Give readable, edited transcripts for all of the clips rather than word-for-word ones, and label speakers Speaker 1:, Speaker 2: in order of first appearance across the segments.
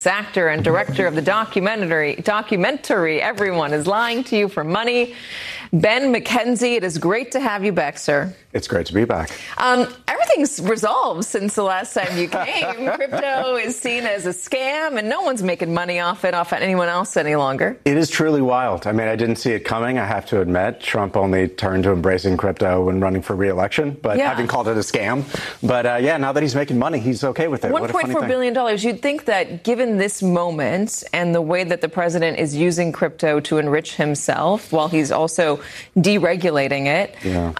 Speaker 1: Actor and director of the documentary Everyone is Lying to You for Money. Ben McKenzie, it is great to have you back, sir.
Speaker 2: It's great to be back.
Speaker 1: Everything's resolved since the last time you came. Crypto is seen as a scam, and no one's making money off anyone else any longer.
Speaker 2: It is truly wild. I mean, I didn't see it coming, I have to admit. Trump only turned to embracing crypto when running for re-election, but having called it a scam. But now that he's making money, he's okay with it.
Speaker 1: $1.4 billion. You'd think that given this moment and the way that the president is using crypto to enrich himself while he's also deregulating it,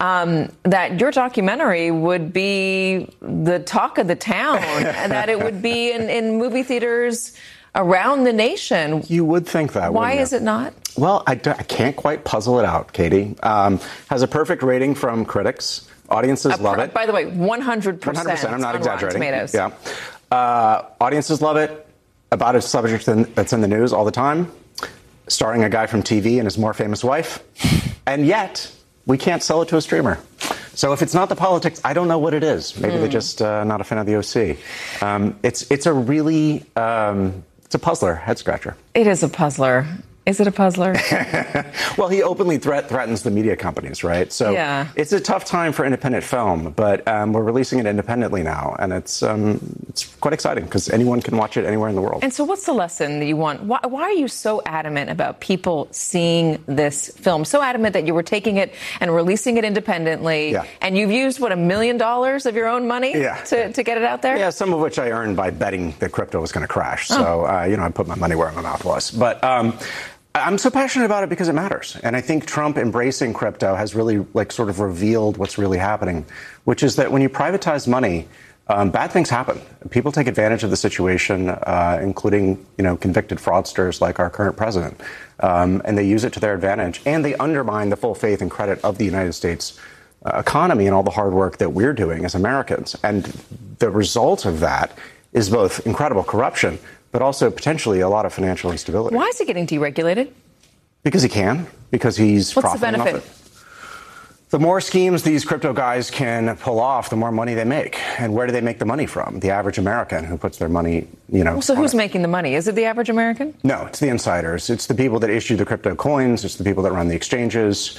Speaker 1: that your documentary would be the talk of the town and that it would be in movie theaters around the nation.
Speaker 2: You would think that.
Speaker 1: Why is it not?
Speaker 2: Well, I can't quite puzzle it out, Katie. Has a perfect rating from critics. Audiences love it.
Speaker 1: By the way, 100%.
Speaker 2: 100%. I'm not exaggerating.
Speaker 1: Tomatoes.
Speaker 2: Yeah. Audiences love it. About a subject that's in the news all the time. Starring a guy from TV and his more famous wife. And yet, we can't sell it to a streamer. So if it's not the politics, I don't know what it is. Maybe they're just not a fan of the OC. It's a really, it's a puzzler, head scratcher.
Speaker 1: It is a puzzler. Is it a puzzler?
Speaker 2: Well, he openly threatens the media companies, right? So it's a tough time for independent film, but we're releasing it independently now, and it's quite exciting because anyone can watch it anywhere in the world.
Speaker 1: And so what's the lesson that you want? Why are you so adamant about people seeing this film? So adamant that you were taking it and releasing it independently, and you've used, $1 million of your own money to get it out there?
Speaker 2: Yeah, some of which I earned by betting that crypto was going to crash. So, I put my money where my mouth was. But I'm so passionate about it because it matters. And I think Trump embracing crypto has really sort of revealed what's really happening, which is that when you privatize money, bad things happen. People take advantage of the situation, including, convicted fraudsters like our current president. And they use it to their advantage. And they undermine the full faith and credit of the United States economy and all the hard work that we're doing as Americans. And the result of that is both incredible corruption, but also potentially a lot of financial instability.
Speaker 1: Why is he getting deregulated?
Speaker 2: Because he can. Because he's profiting off it.
Speaker 1: What's the benefit?
Speaker 2: The more schemes these crypto guys can pull off, the more money they make. And where do they make the money from? The average American who puts their money,
Speaker 1: So who's making the money? Is it the average American?
Speaker 2: No, it's the insiders. It's the people that issue the crypto coins. It's the people that run the exchanges.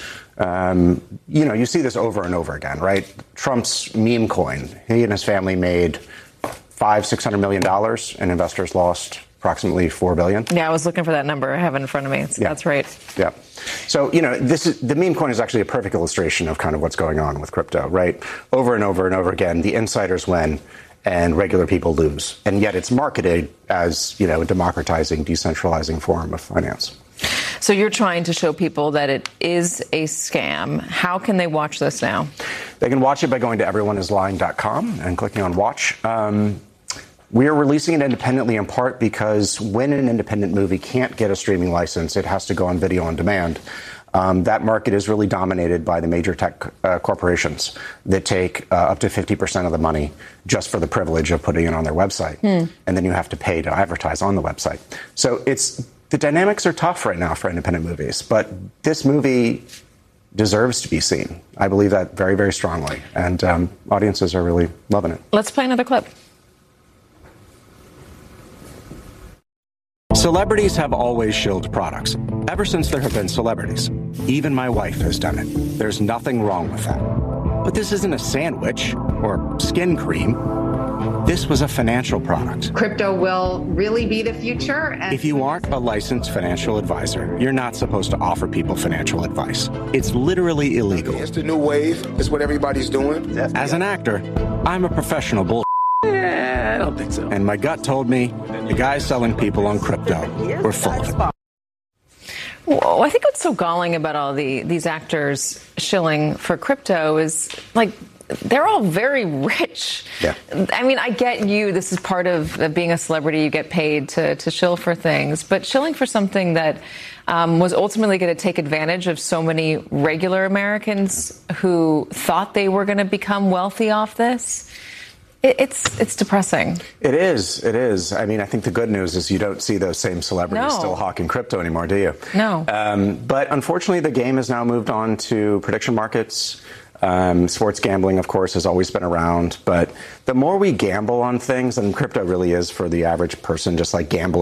Speaker 2: You see this over and over again, right? Trump's meme coin. He and his family made $600 million, and investors lost approximately $4 billion.
Speaker 1: Yeah, I was looking for that number. I have it in front of me. That's right.
Speaker 2: Yeah. So, the meme coin is actually a perfect illustration of kind of what's going on with crypto, right? Over and over and over again, the insiders win and regular people lose. And yet it's marketed as, a democratizing, decentralizing form of finance.
Speaker 1: So you're trying to show people that it is a scam. How can they watch this now?
Speaker 2: They can watch it by going to everyoneislying.com and clicking on watch. We are releasing it independently in part because when an independent movie can't get a streaming license, it has to go on video on demand. That market is really dominated by the major tech corporations that take up to 50% of the money just for the privilege of putting it on their website. And then you have to pay to advertise on the website. So the dynamics are tough right now for independent movies, but this movie deserves to be seen. I believe that very, very strongly, and audiences are really loving it.
Speaker 1: Let's play another clip.
Speaker 2: Celebrities have always shilled products, ever since there have been celebrities. Even my wife has done it. There's nothing wrong with that. But this isn't a sandwich or skin cream. This was a financial product.
Speaker 3: Crypto will really be the future.
Speaker 2: If you aren't a licensed financial advisor, you're not supposed to offer people financial advice. It's literally illegal.
Speaker 4: It's the new wave. It's what everybody's doing.
Speaker 2: As an actor, I'm a professional bull.
Speaker 5: I don't think so.
Speaker 2: And my gut told me the guys selling people on crypto were full of it.
Speaker 1: Well, I think what's so galling about all these actors shilling for crypto is they're all very rich.
Speaker 2: Yeah.
Speaker 1: I mean, I get you. This is part of being a celebrity. You get paid to shill for things. But shilling for something that was ultimately going to take advantage of so many regular Americans who thought they were going to become wealthy off this. It's depressing.
Speaker 2: It is. I mean, I think the good news is you don't see those same celebrities still hawking crypto anymore, do you?
Speaker 1: No.
Speaker 2: But unfortunately, the game has now moved on to prediction markets. Sports gambling, of course, has always been around. But the more we gamble on things, and crypto really is for the average person, just like gambling